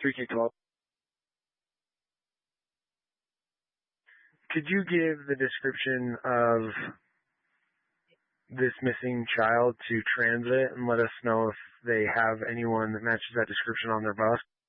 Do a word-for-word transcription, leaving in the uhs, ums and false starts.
three K twelve. Could you give the description of this missing child to transit and let us know if they have anyone that matches that description on their bus?